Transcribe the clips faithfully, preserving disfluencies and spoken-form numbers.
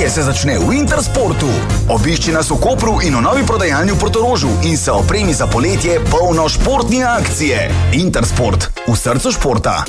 poletje se začne v Intersportu. Obišči nas v Kopru in v novi prodajalni v Portorožu in se opremi za poletje polno športne akcije. Intersport, v srcu športa.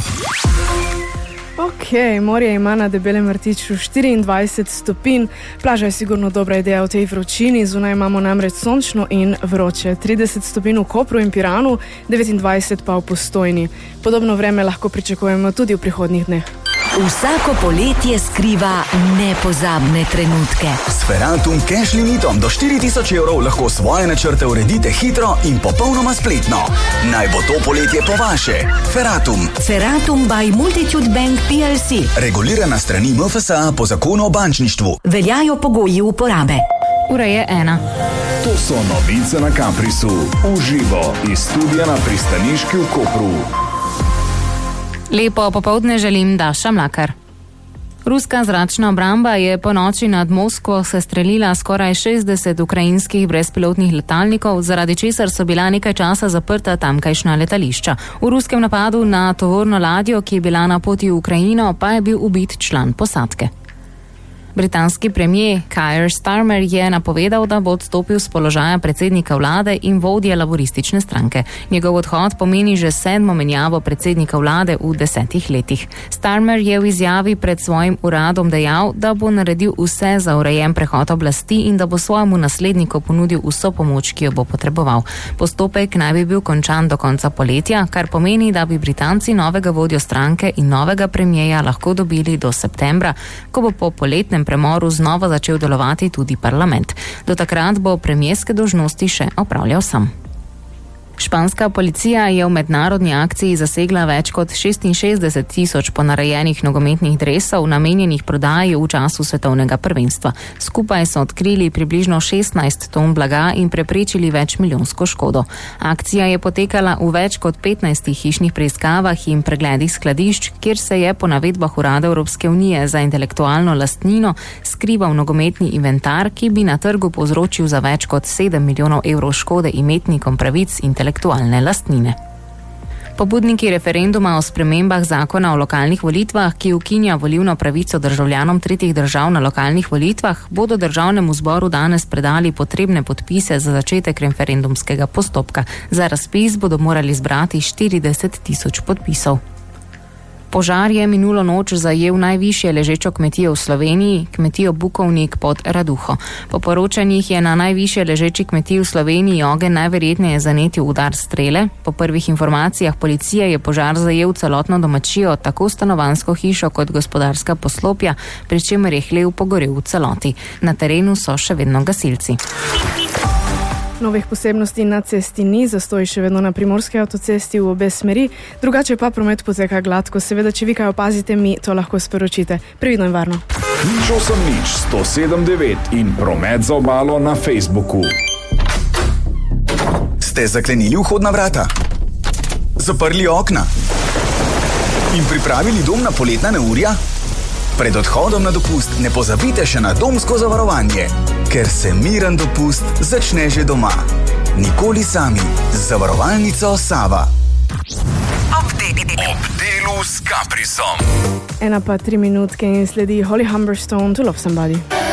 Ok, morje ima na Debelem Rtiču štiriindvajset stopinj, plaža je sigurno dobra ideja v tej vročini, zunaj imamo namreč sončno in vroče, trideset stopinj v Kopru in Piranu, devetindvajset pa v Postojni. Podobno vreme lahko pričakujemo tudi v prihodnjih dneh. Vsako poletje skriva nepozabne trenutke. S Ferratum cash limitom do štiri tisoč evrov lahko svoje načrte uredite hitro in popolnoma spletno. Naj bo to poletje po vaše. Ferratum. Ferratum by Multitude Bank P L C. Regulirana strani M F S A po zakonu o bančništvu. Veljajo pogoji uporabe. Ura je ena. To so novice na Caprisu. Uživo iz studia na pristaniški v Kopru. Lepo popoldne želim, Daša Mlakar. Ruska zračna obramba je po noči nad Moskvo sestrelila skoraj šestdeset ukrajinskih brezpilotnih letalnikov, zaradi česar so bila nekaj časa zaprta tamkajšnja letališča. V ruskem napadu na tovorno ladjo, ki je bila na poti v Ukrajino, pa je bil ubit član posadke. Britanski premier Keir Starmer je napovedal, da bo odstopil z položaja predsednika vlade in vodje laboristične stranke. Njegov odhod pomeni že sedmo menjavo predsednika vlade v desetih letih. Starmer je v izjavi pred svojim uradom dejal, da bo naredil vse za urejen prehod oblasti in da bo svojemu nasledniku ponudil vso pomoč, ki jo bo potreboval. Postopek naj bi bil končan do konca poletja, kar pomeni, da bi Britanci novega vodjo stranke in novega premierja lahko dobili do septembra, ko bo po poletnem premoru znova začel delovati tudi parlament. Do takrat bo premierske dolžnosti še opravljal sam. Španska policija je v mednarodni akciji zasegla več kot šestinšestdeset tisoč ponarejenih nogometnih dresov, namenjenih prodaji v času svetovnega prvenstva. Skupaj so odkrili približno šestnajst ton blaga in preprečili več milijonsko škodo. Akcija je potekala v več kot petnajstih hišnih preiskavah in pregledih skladišč, kjer se je po navedbah Urada Evropske unije za intelektualno lastnino skrival nogometni inventar, ki bi na trgu povzročil za več kot sedem milijonov evrov škode imetnikom pravic in intelektualne lastnine. Pobudniki referenduma o spremembah zakona o lokalnih volitvah, ki ukinja volilno pravico državljanom tretjih držav na lokalnih volitvah, bodo državnemu zboru danes predali potrebne podpise za začetek referendumskega postopka. Za razpis bodo morali zbrati štirideset tisoč podpisov. Požar je minulo noč zajel najvišje ležečo kmetijo v Sloveniji, kmetijo Bukovnik pod Raduho. Po poročanjih je na najvišje ležeči kmetiji v Sloveniji ogenj najverjetneje zanetil udar strele. Po prvih informacijah policije je požar zajel celotno domačijo, tako stanovanjsko hišo kot gospodarska poslopja, pri čemer je hlev pogorel v celoti. Na terenu so še vedno gasilci. Novih posebnosti na cesti ni, zastoj še vedno na primorski avtocesti v obe smeri, drugače pa promet poteka gladko. Seveda, če vi kaj opazite, mi to lahko sporočite. Previdno in varno. Nič osem nič sto sedem devet in promet za obalo na Facebooku. Ste zaklenili vhodna vrata? Zaprli okna? In pripravili dom na poletna neurja? Pred odhodom na dopust ne pozabite še na domsko zavarovanje, ker se miren dopust začne že doma. Nikoli sami. Z zavarovalnico Sava. Ob delu s Caprisom. Ena pa tri minutke in sledi Holly Humberstone to Love Somebody.